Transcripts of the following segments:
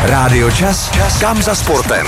Rádio Čas, kam za sportem.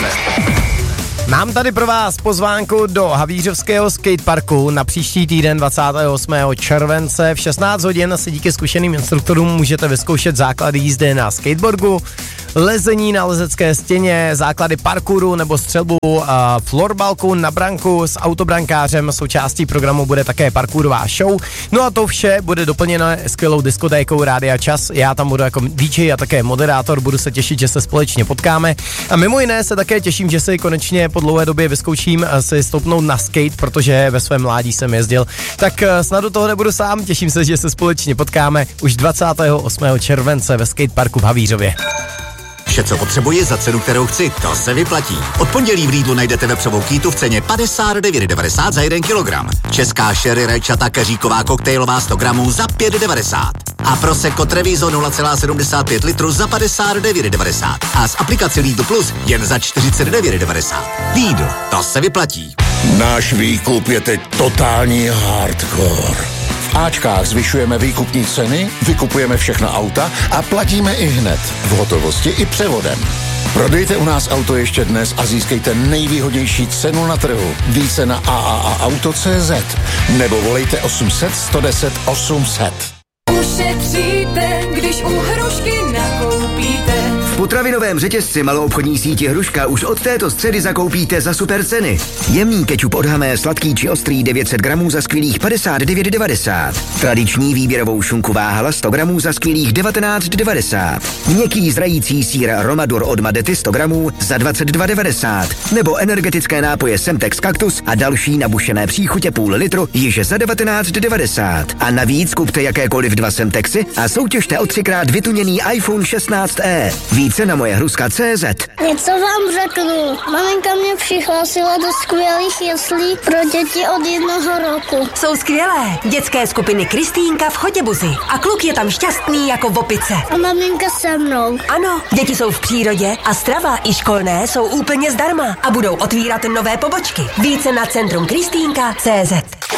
Mám tady pro vás pozvánku do Havířovského skateparku na příští týden 28. července v 16 hodin si díky zkušeným instruktorům můžete vyzkoušet základy jízdy na skateboardu, lezení na lezecké stěně, základy parkouru nebo střelbu florbalku na branku s autobrankářem. Součástí programu bude také parkourová show. No a to vše bude doplněno skvělou diskotékou Rádia Čas. Já tam budu jako DJ a také moderátor, budu se těšit, že se společně potkáme. A mimo jiné se také těším, že si konečně po dlouhé době vyzkouším si stoupnout na skate, protože ve svém mládí jsem jezdil. Tak snad do toho nebudu sám, těším se, že se společně potkáme už 28. července ve skateparku v Havířově. Vše, co potřebuji za cenu, kterou chci, to se vyplatí. Od pondělí v Lidlu najdete vepřovou kýtu v ceně 59,90 za 1 kilogram. Česká sherry rajčata keříková koktejlová 100 gramů za 5,90. A Prosecco Treviso 0,75 litru za 59,90. A z aplikace Lidl Plus jen za 49,90. Lidl, to se vyplatí. Náš výkup je teď totální hardcore. V Ačkách zvyšujeme výkupní ceny, vykupujeme všechna auta a platíme i hned, v hotovosti i převodem. Prodejte u nás auto ještě dnes a získejte nejvýhodnější cenu na trhu. Více na AAAauto.cz nebo volejte 800 110 800. Ušetříte, když u Hrušky nakoupíte. V potravinovém řetězci maloobchodní síti Hruška už od této středy zakoupíte za super ceny. Jemný kečup od Hamé sladký či ostrý 900 gramů za skvělých 59,90. Tradiční výběrovou šunku Váhala 100 gramů za skvělých 19,90. Měkký zrající sýr Romadur od Madety 100 gramů za 22,90. Nebo energetické nápoje Semtex Cactus a další nabušené příchutě půl litru již za 19,90. A navíc kupte jakékoliv 2 Semtexy a soutěžte o 3x vytuněný iPhone 16e. Více na mojehruska.cz. Něco vám řeknu. Maminka mě přihlásila do skvělých jeslí pro děti od 1 roku. Jsou skvělé. Dětské skupiny Kristýnka v Chotěbuzi. A kluk je tam šťastný jako v opice. A maminka se mnou. Ano, děti jsou v přírodě a strava i školné jsou úplně zdarma. A budou otvírat nové pobočky. Více na centrumkristýnka.cz.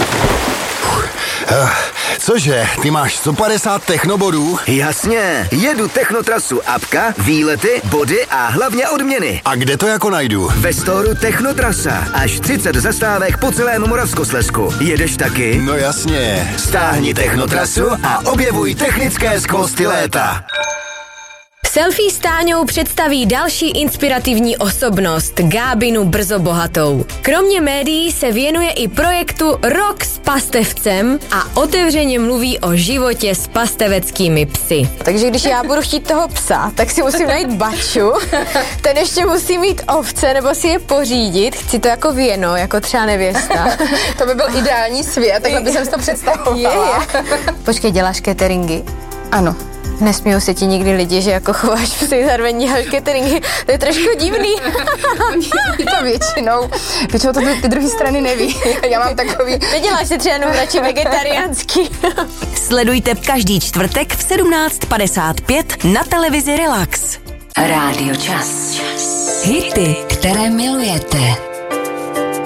Cože, ty máš 150 technobodů? Jasně, jedu technotrasu apka, výlety, body a hlavně odměny. A kde to jako najdu? Ve storu Technotrasa. Až 30 zastávek po celém Moravskoslezsku. Jedeš taky? No jasně. Stáhni Technotrasu a objevuj technické skvosty léta. Selfie s Táňou představí další inspirativní osobnost, Gábinu Brzobohatou. Kromě médií se věnuje i projektu Rok s pastevcem a otevřeně mluví o životě s pasteveckými psy. Takže když já budu chtít toho psa, tak si musím najít baču, ten ještě musí mít ovce nebo si je pořídit, chci to jako věno, jako třeba nevěsta. To by byl ideální svět, takhle bych si to představovala. Počkej, děláš cateringy? Ano. Nesmějou se ti nikdy lidi, že jako chováš psy, zároveň děláš cateringy, to je trošku divný. To většinou to ty druhé strany neví. Já mám takový... Neděláš si třeba jenom radši vegetariánský. Sledujte každý čtvrtek v 17:55 na televizi Relax. Rádio Čas. Hity, které milujete.